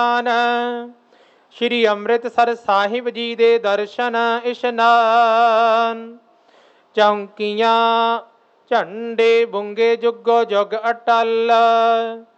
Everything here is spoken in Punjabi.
ਸ਼੍ਰੀ ਅੰਮ੍ਰਿਤਸਰ ਸਾਹਿਬ ਜੀ ਦੇ ਦਰਸ਼ਨ ਇਸ਼ਨਾਨ। ਚੌਂਕੀਆਂ ਝੰਡੇ ਬੁੰਗੇ ਜੁਗੋ ਜੁਗ ਅਟਲ,